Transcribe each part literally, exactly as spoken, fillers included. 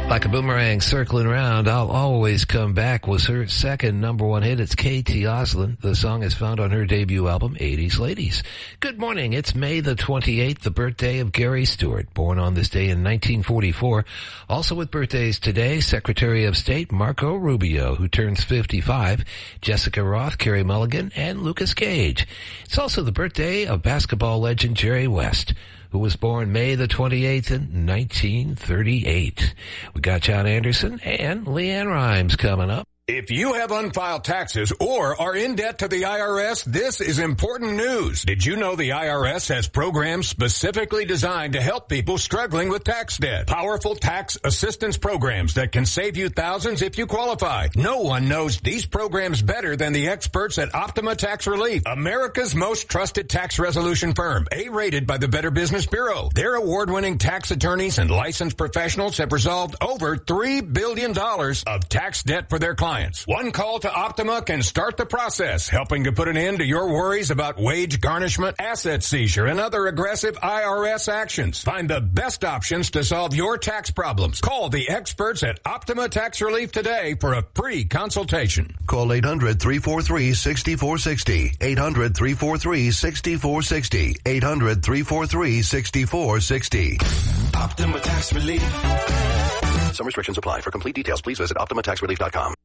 Like a boomerang circling around, I'll Always Come Back was her second number one hit. It's Katie Oslin. The song is found on her debut album, eighties Ladies. Good morning. It's May the twenty-eighth, the birthday of Gary Stewart, born on this day in nineteen forty-four. Also with birthdays today, Secretary of State Marco Rubio, who turns fifty-five, Jessica Roth, Carey Mulligan, and Lucas Gage. It's also the birthday of basketball legend Jerry West, who was born May the twenty-eighth in nineteen thirty-eight. We got John Anderson and Leanne Rhymes coming up. If you have unfiled taxes or are in debt to the I R S, this is important news. Did you know the I R S has programs specifically designed to help people struggling with tax debt? Powerful tax assistance programs that can save you thousands if you qualify. No one knows these programs better than the experts at Optima Tax Relief, America's most trusted tax resolution firm, A-rated by the Better Business Bureau. Their award-winning tax attorneys and licensed professionals have resolved over three billion dollars of tax debt for their clients. One call to Optima can start the process, helping to put an end to your worries about wage garnishment, asset seizure, and other aggressive I R S actions. Find the best options to solve your tax problems. Call the experts at Optima Tax Relief today for a free consultation. Call eight hundred, three four three, six four six zero. eight hundred, three four three, six four six zero. eight hundred, three four three, six four six zero. Optima Tax Relief. Some restrictions apply. For complete details, please visit optima tax relief dot com.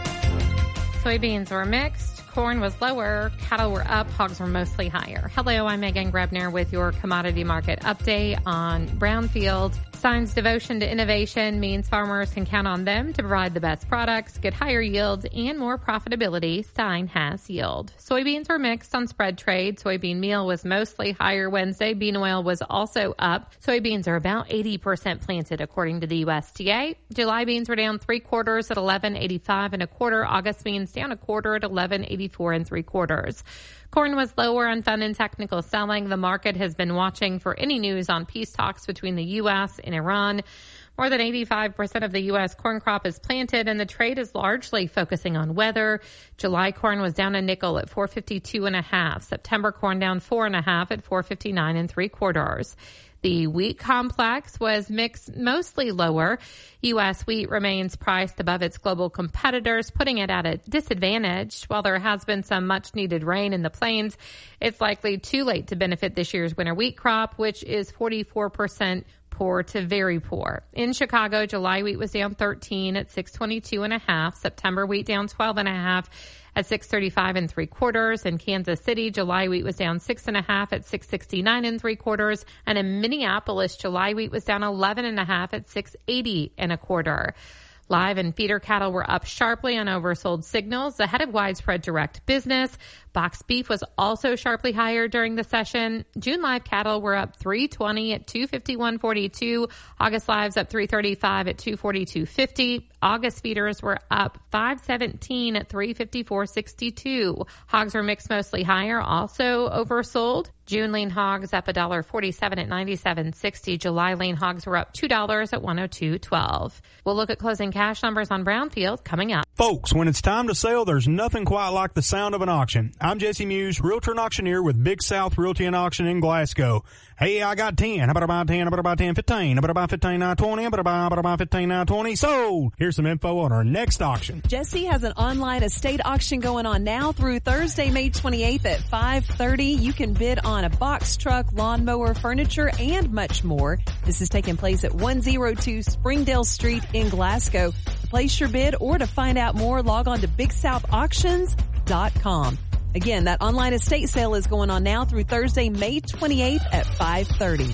Soybeans were mixed. Corn was lower. Cattle were up. Hogs were mostly higher. Hello, I'm Megan Grebner with your commodity market update on Brownfield. Stein's devotion to innovation means farmers can count on them to provide the best products, get higher yields, and more profitability. Stein has yield. Soybeans were mixed on spread trade. Soybean meal was mostly higher Wednesday. Bean oil was also up. Soybeans are about eighty percent planted, according to the U S D A. July beans were down three quarters at eleven eighty-five and a quarter. August beans down a quarter at eleven eighty-four and three quarters. Corn was lower on fun and technical selling. The market has been watching for any news on peace talks between the U S and Iran. More than eighty-five percent of the U S corn crop is planted, and the trade is largely focusing on weather. July corn was down a nickel at four fifty-two and a half. September corn down four and a half at four fifty-nine and three quarters. The wheat complex was mixed mostly lower. U S wheat remains priced above its global competitors, putting it at a disadvantage. While there has been some much-needed rain in the plains, it's likely too late to benefit this year's winter wheat crop, which is forty-four percent poor to very poor. In Chicago, July wheat was down thirteen at six twenty-two and a half. September wheat down twelve and a half at six thirty-five and three quarters. In Kansas City, July wheat was down six and a half at six sixty-nine and three quarters. And in Minneapolis, July wheat was down eleven and a half at six eighty and a quarter. Live and feeder cattle were up sharply on oversold signals ahead of widespread direct business. Boxed beef was also sharply higher during the session. June live cattle were up three twenty at two fifty-one forty-two. August lives up three thirty-five at two forty-two fifty. August feeders were up five seventeen at three fifty-four sixty-two. Hogs were mixed mostly higher, also oversold. June lean hogs up one forty-seven at ninety-seven sixty. July lean hogs were up two dollars at one oh two twelve. We'll look at closing cash numbers on Brownfield coming up. Folks, when it's time to sell, there's nothing quite like the sound of an auction. I'm Jesse Muse, realtor and auctioneer with Big South Realty and Auction in Glasgow. Hey, I got ten. How about I buy ten? How about I buy ten, fifteen? How about I buy fifteen, now twenty? How about I buy, how about I buy fifteen, now twenty? Sold! Here's some info on our next auction. Jesse has an online estate auction going on now through Thursday, May twenty-eighth at five thirty. You can bid on a box truck, lawnmower, furniture, and much more. This is taking place at one oh two Springdale Street in Glasgow. To place your bid or to find out more, log on to big south auctions dot com. Again, that online estate sale is going on now through Thursday, May twenty-eighth at five thirty.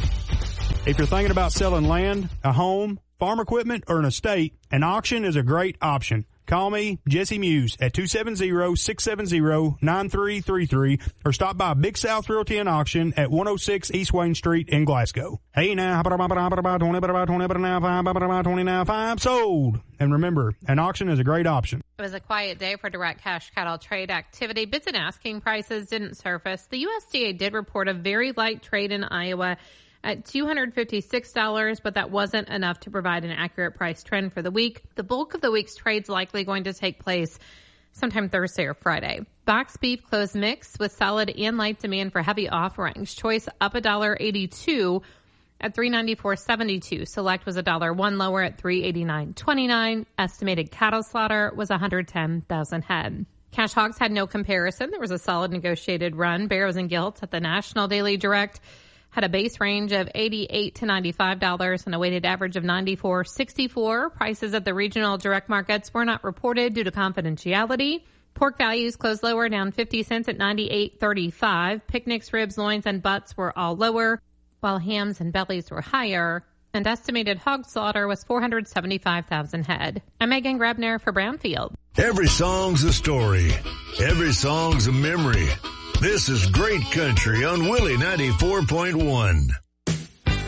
If you're thinking about selling land, a home, farm equipment, or an estate, an auction is a great option. Call me, Jesse Muse, at two seven zero, six seven zero, nine three three three or stop by Big South Realty and Auction at one oh six East Wayne Street in Glasgow. Hey now, twenty now, five, sold. And remember, an auction is a great option. It was a quiet day for direct cash cattle trade activity. Bids and asking prices didn't surface. The U S D A did report a very light trade in Iowa at two hundred fifty-six dollars, but that wasn't enough to provide an accurate price trend for the week. The bulk of the week's trade's likely going to take place sometime Thursday or Friday. Boxed beef closed mixed with solid and light demand for heavy offerings. Choice up one eighty-two. at three ninety-four seventy-two. Select was a dollar one lower at three eighty-nine twenty-nine. Estimated cattle slaughter was one hundred ten thousand head. Cash hogs had no comparison. There was a solid negotiated run. Barrows and Gilts at the National Daily Direct had a base range of eighty-eight to ninety-five dollars and a weighted average of ninety-four sixty-four. Prices at the regional direct markets were not reported due to confidentiality. Pork values closed lower, down fifty cents at ninety-eight thirty-five. Picnics, ribs, loins, and butts were all lower, while hams and bellies were higher. And estimated hog slaughter was four hundred seventy-five thousand head. I'm Megan Grabner for Brownfield. Every song's a story. Every song's a memory. This is Great Country on Willie ninety-four point one.